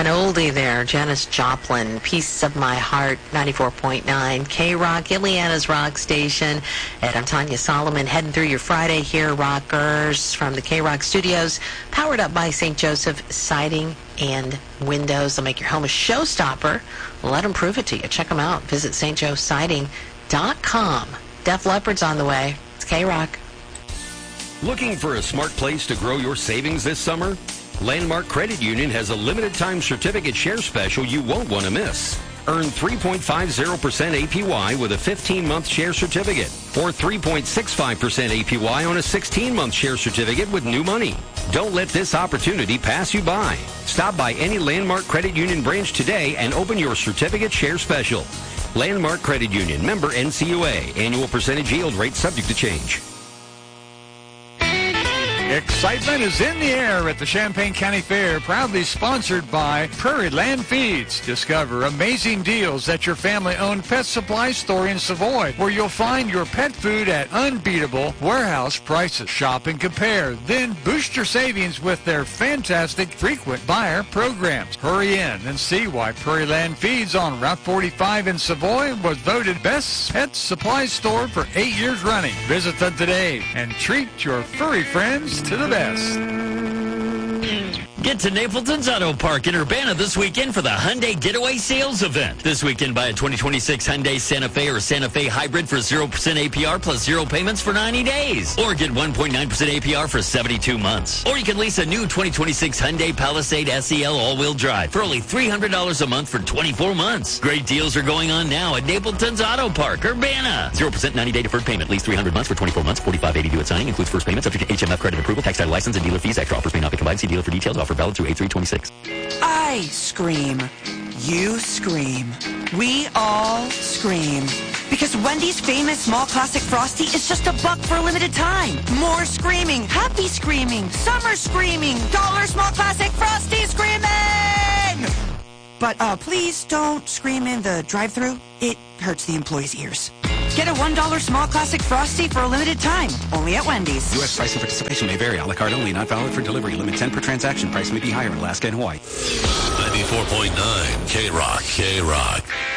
An oldie there, Janis Joplin, Piece of My Heart, 94.9 K-Rock, Ileana's Rock Station. And I'm Tanya Solomon, heading through your Friday here, rockers, from the K-Rock studios, powered up by St. Joseph Siding and Windows. They'll make your home a showstopper. Let them prove it to you. Check them out. Visit stjoesiding.com. Def Leppard's on the way. It's K-Rock. Looking for a smart place to grow your savings this summer? Landmark Credit Union has a limited-time certificate share special you won't want to miss. Earn 3.50% APY with a 15-month share certificate, or 3.65% APY on a 16-month share certificate with new money. Don't let this opportunity pass you by. Stop by any Landmark Credit Union branch today and open your certificate share special. Landmark Credit Union, member NCUA. Annual percentage yield rate subject to change. Excitement is in the air at the Champaign County Fair, proudly sponsored by Prairie Land Feeds. Discover amazing deals at your family-owned pet supply store in Savoy, where you'll find your pet food at unbeatable warehouse prices. Shop and compare, then boost your savings with their fantastic frequent buyer programs. Hurry in and see why Prairie Land Feeds on Route 45 in Savoy was voted best pet supply store for 8 years running. Visit them today and treat your furry friends to the best. Get to Napleton's Auto Park in Urbana this weekend for the Hyundai Getaway Sales Event. This weekend, buy a 2026 Hyundai Santa Fe or Santa Fe Hybrid for 0% APR plus 0 payments for 90 days. Or get 1.9% APR for 72 months. Or you can lease a new 2026 Hyundai Palisade SEL all-wheel drive for only $300 a month for 24 months. Great deals are going on now at Napleton's Auto Park, Urbana. 0% 90-day deferred payment, lease 300 months for 24 months, $45.80 due at signing, includes first payment, subject to HMF credit approval, tax title license, and dealer fees. Extra offers may not be combined. See dealer for details. Offer valid through 8/3/26. I scream. You scream. We all scream. Because Wendy's famous small classic Frosty is just $1 for a limited time. More screaming. Happy screaming. Summer screaming. Dollar small classic Frosty screaming! But please don't scream in the drive-thru. It hurts the employees' ears. Get a $1 small classic Frosty for a limited time. Only at Wendy's. U.S. price and participation may vary. A la carte only. Not valid for delivery. Limit 10 per transaction. Price may be higher in Alaska and Hawaii. 94.9 K-Rock. K-Rock.